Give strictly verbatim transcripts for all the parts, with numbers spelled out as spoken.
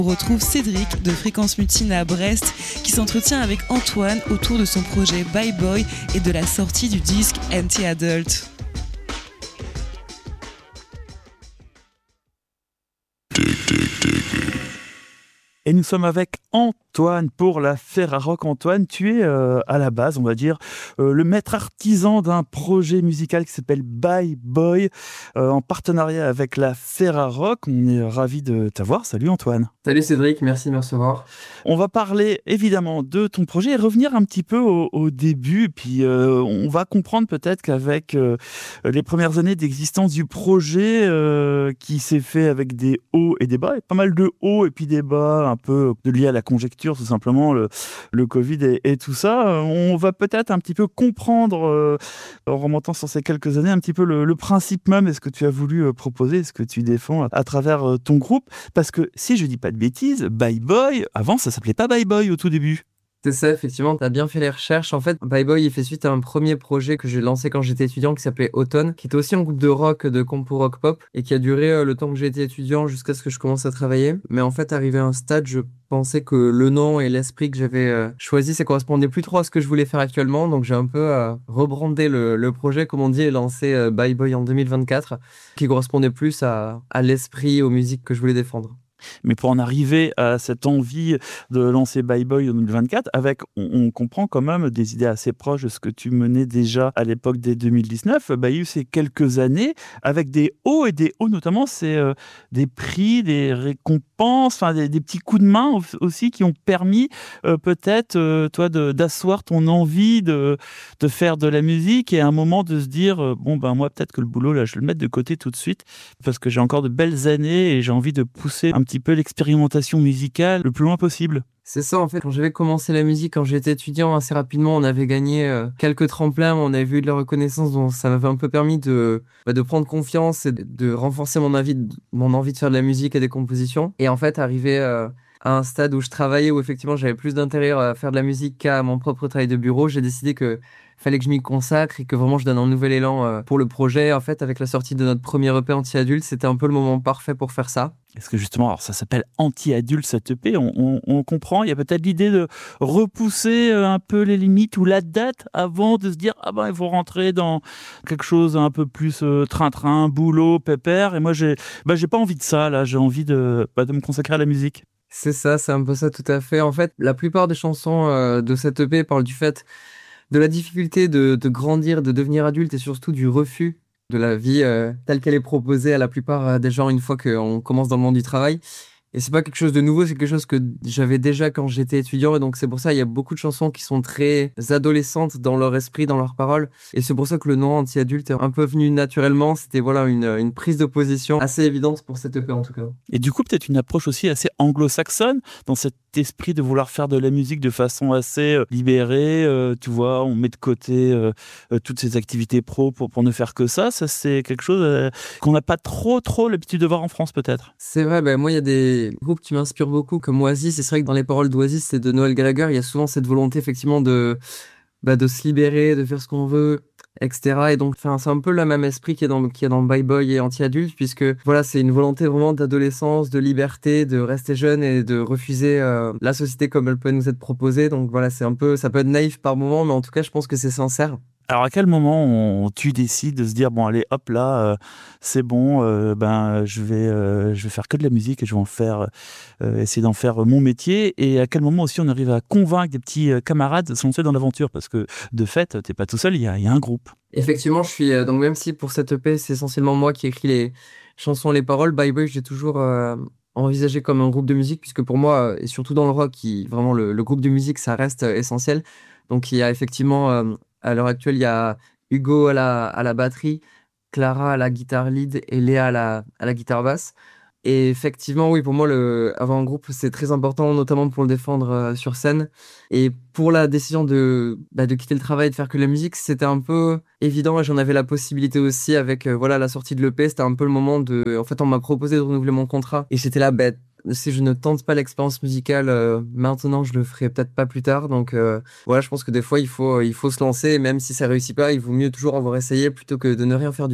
On retrouve Cédric de Fréquence Mutine à Brest qui s'entretient avec Antoine autour de son projet Bye Boy et de la sortie du disque Anti-Adult. Et nous sommes avec Antoine pour la Ferrarock. Antoine, tu es euh, à la base, on va dire, euh, le maître artisan d'un projet musical qui s'appelle Bye Boy, euh, en partenariat avec la Ferrarock. On est ravis de t'avoir. Salut Antoine. Salut Cédric, merci de me recevoir. On va parler évidemment de ton projet et revenir un petit peu au, au début. Puis euh, on va comprendre peut-être qu'avec euh, les premières années d'existence du projet euh, qui s'est fait avec des hauts et des bas, et pas mal de hauts et puis des bas, un peu liés à la conjecture, tout simplement, le, le Covid et, et tout ça. On va peut-être un petit peu comprendre, euh, en remontant sur ces quelques années, un petit peu le, le principe même et ce que tu as voulu euh, proposer, ce que tu défends à, à travers euh, ton groupe. Parce que si je dis pas de bêtises, Bye Boy, avant ça s'appelait pas Bye Boy au tout début. C'est ça, effectivement, t'as bien fait les recherches. En fait, Bye Boy, il fait suite à un premier projet que j'ai lancé quand j'étais étudiant qui s'appelait Automne, qui était aussi un groupe de rock, de compo rock pop, et qui a duré euh, le temps que j'ai été étudiant jusqu'à ce que je commence à travailler. Mais en fait, arrivé à un stade, je pensais que le nom et l'esprit que j'avais euh, choisi, ça correspondait plus trop à ce que je voulais faire actuellement. Donc j'ai un peu euh, rebrandé le, le projet, comme on dit, et lancé euh, Bye Boy en deux mille vingt-quatre, qui correspondait plus à, à l'esprit, aux musiques que je voulais défendre. Mais pour en arriver à cette envie de lancer Bye Boy en deux mille vingt-quatre, avec, on, on comprend quand même des idées assez proches de ce que tu menais déjà à l'époque dès deux mille dix-neuf. Bah, il y a eu ces quelques années avec des hauts et des hauts, notamment c'est euh, des prix, des récompenses, enfin des, des petits coups de main aussi qui ont permis euh, peut-être euh, toi de, d'asseoir ton envie de, de faire de la musique et à un moment de se dire euh, bon ben moi peut-être que le boulot là je vais le mettre de côté tout de suite parce que j'ai encore de belles années et j'ai envie de pousser un petit peu l'expérimentation musicale le plus loin possible. C'est ça, en fait, quand j'avais commencé la musique, quand j'étais étudiant, assez rapidement, on avait gagné euh, quelques tremplins, on avait vu de la reconnaissance, donc ça m'avait un peu permis de, bah, de prendre confiance et de, de renforcer mon envie, de, mon envie de faire de la musique et des compositions. Et en fait, arrivé euh, à un stade où je travaillais, où effectivement j'avais plus d'intérêt à faire de la musique qu'à mon propre travail de bureau, j'ai décidé que fallait que je m'y consacre et que vraiment je donne un nouvel élan euh, pour le projet. En fait, avec la sortie de notre premier E P Anti-Adulte, c'était un peu le moment parfait pour faire ça. Est-ce que justement, alors ça s'appelle Anti-Adulte cette E P, on, on, on comprend, il y a peut-être l'idée de repousser un peu les limites ou la date avant de se dire ah ben il faut rentrer dans quelque chose un peu plus euh, train-train, boulot, pépère. Et moi j'ai, bah, j'ai pas envie de ça là, j'ai envie de, bah, de me consacrer à la musique. C'est ça, c'est un peu ça tout à fait. En fait, la plupart des chansons euh, de cette E P parlent du fait de la difficulté de, de grandir, de devenir adulte et surtout du refus de la vie euh, telle qu'elle est proposée à la plupart euh, des gens une fois qu'on commence dans le monde du travail. Et c'est pas quelque chose de nouveau, c'est quelque chose que j'avais déjà quand j'étais étudiant. Et donc c'est pour ça il y a beaucoup de chansons qui sont très adolescentes dans leur esprit, dans leurs paroles. Et c'est pour ça que le nom Anti-Adulte est un peu venu naturellement. C'était voilà une, une prise de position assez évidente pour cette E P en tout cas. Et du coup peut-être une approche aussi assez anglo-saxonne dans cet esprit de vouloir faire de la musique de façon assez euh, libérée. Euh, tu vois, on met de côté euh, euh, toutes ces activités pro pour, pour ne faire que ça. Ça c'est quelque chose euh, qu'on n'a pas trop trop l'habitude de voir en France peut-être. C'est vrai, ben moi il y a des groupe qui m'inspire beaucoup comme Oasis, et c'est vrai que dans les paroles d'Oasis c'est de Noel Gallagher, il y a souvent cette volonté effectivement de, bah, de se libérer, de faire ce qu'on veut, et cetera. Et donc enfin, c'est un peu le même esprit qui est dans, qui est dans Bye Boy et Anti-Adulte, puisque voilà, c'est une volonté vraiment d'adolescence, de liberté, de rester jeune et de refuser euh, la société comme elle peut nous être proposée. Donc voilà, c'est un peu, ça peut être naïf par moment, mais en tout cas je pense que c'est sincère. Alors à quel moment on, tu décides de se dire bon allez hop là euh, c'est bon euh, ben je vais euh, je vais faire que de la musique et je vais en faire euh, essayer d'en faire mon métier, et à quel moment aussi on arrive à convaincre des petits camarades de se lancer dans l'aventure, parce que de fait t'es pas tout seul, il y a, il y a un groupe. Effectivement, je suis euh, donc même si pour cette E P c'est essentiellement moi qui écris les chansons, les paroles, Bye Boy j'ai toujours euh, envisagé comme un groupe de musique, puisque pour moi et surtout dans le rock, qui vraiment le, le groupe de musique ça reste euh, essentiel. Donc il y a effectivement euh, à l'heure actuelle, il y a Hugo à la, à la batterie, Clara à la guitare lead et Léa à la, à la guitare basse. Et effectivement, oui, pour moi, le, avoir un groupe, c'est très important, notamment pour le défendre euh, sur scène. Et pour la décision de, bah, de quitter le travail et de faire que de la musique, c'était un peu évident, et j'en avais la possibilité aussi avec euh, voilà, la sortie de l'E P. C'était un peu le moment de... En fait, on m'a proposé de renouveler mon contrat. Et j'étais là, bête. Si je ne tente pas l'expérience musicale euh, maintenant, je le ferai peut-être pas plus tard. Donc euh, voilà, je pense que des fois, il faut, il faut se lancer. Et même si ça réussit pas, il vaut mieux toujours avoir essayé plutôt que de ne rien faire du tout.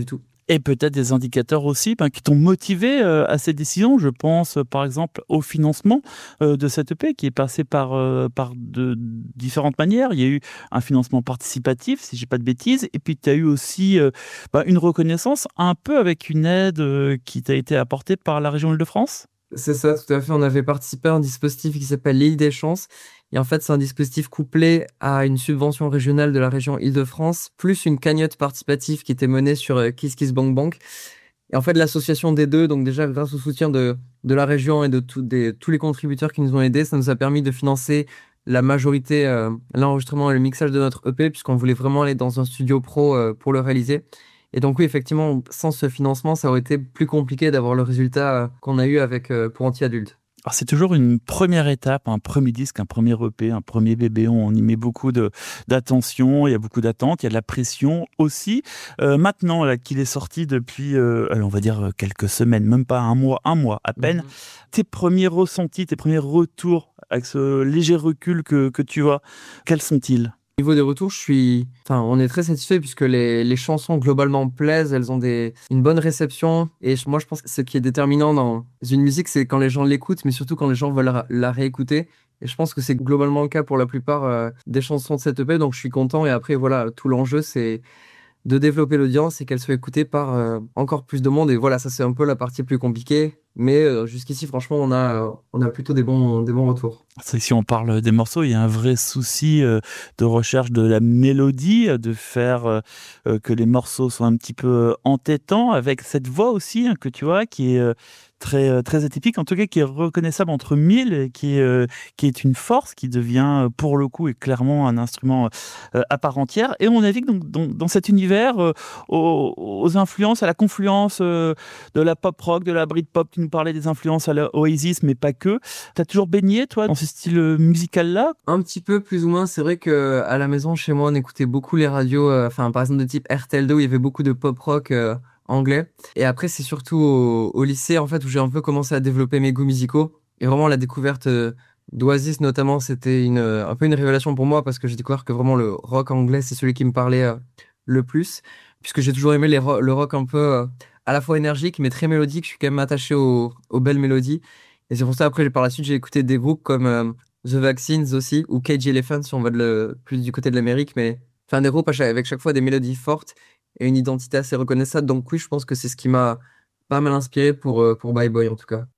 Et peut-être des indicateurs aussi ben, qui t'ont motivé euh, à ces décisions. Je pense euh, par exemple au financement euh, de cette E P qui est passé par, euh, par de différentes manières. Il y a eu un financement participatif, si je dis pas de bêtises, et puis tu as eu aussi euh, ben, une reconnaissance un peu avec une aide euh, qui t'a été apportée par la région Île-de-France. C'est ça, tout à fait. On avait participé à un dispositif qui s'appelle l'Île des Chances. Et en fait, c'est un dispositif couplé à une subvention régionale de la région Île-de-France, plus une cagnotte participative qui était menée sur euh, Kiss Kiss Bank Bank. Et en fait, l'association des deux, donc déjà grâce au soutien de, de la région et de tout- des, tous les contributeurs qui nous ont aidés, ça nous a permis de financer la majorité, euh, l'enregistrement et le mixage de notre E P, puisqu'on voulait vraiment aller dans un studio pro euh, pour le réaliser. Et donc oui, effectivement, sans ce financement, ça aurait été plus compliqué d'avoir le résultat euh, qu'on a eu avec euh, pour Anti-Adulte. Alors c'est toujours une première étape, un premier disque, un premier E P, un premier bébé. On y met beaucoup de d'attention, il y a beaucoup d'attentes, il y a de la pression aussi. Euh, maintenant là, qu'il est sorti depuis, euh, allez, on va dire quelques semaines, même pas un mois, un mois à peine. Mhm. Tes premiers ressentis, tes premiers retours avec ce léger recul que que tu as, quels sont-ils? Au niveau des retours, je suis, enfin, on est très satisfait puisque les, les chansons globalement plaisent, elles ont des, une bonne réception. Et je- moi, je pense que ce qui est déterminant dans une musique, c'est quand les gens l'écoutent, mais surtout quand les gens veulent la, la réécouter. Et je pense que c'est globalement le cas pour la plupart euh, des chansons de cette E P, donc je suis content. Et après, voilà, tout l'enjeu, c'est de développer l'audience et qu'elle soit écoutée par euh, encore plus de monde. Et voilà, ça, c'est un peu la partie plus compliquée. Mais euh, jusqu'ici, franchement, on a, euh, on a plutôt des bons, des bons retours. C'est que si on parle des morceaux, il y a un vrai souci euh, de recherche de la mélodie, euh, de faire euh, euh, que les morceaux soient un petit peu euh, entêtants, avec cette voix aussi hein, que tu vois, qui est euh, très euh, très atypique, en tout cas qui est reconnaissable entre mille, et qui est euh, qui est une force, qui devient euh, pour le coup et clairement un instrument euh, à part entière. Et on navigue donc dans, dans cet univers euh, aux, aux influences, à la confluence euh, de la pop rock, de la Britpop. Tu nous parlais des influences à la Oasis, mais pas que. T'as toujours baigné, toi, dans ce style euh, musical-là? Un petit peu plus ou moins, c'est vrai que à la maison chez moi on écoutait beaucoup les radios, euh, enfin par exemple de type R T L deux où il y avait beaucoup de pop rock euh, anglais. Et après c'est surtout au, au lycée en fait où j'ai un peu commencé à développer mes goûts musicaux. Et vraiment la découverte euh, d'Oasis notamment c'était une euh, un peu une révélation pour moi parce que j'ai découvert que vraiment le rock anglais c'est celui qui me parlait euh, le plus puisque j'ai toujours aimé les ro- le rock un peu euh, à la fois énergique mais très mélodique. Je suis quand même attaché aux, aux belles mélodies. Et c'est pour ça après par la suite j'ai écouté des groupes comme euh, The Vaccines aussi, ou Cage Elephant si on va de le- plus du côté de l'Amérique, mais enfin des groupes à chaque- avec chaque fois des mélodies fortes et une identité assez reconnaissable. Donc oui, je pense que c'est ce qui m'a pas mal inspiré pour, euh, pour Bye Boy en tout cas.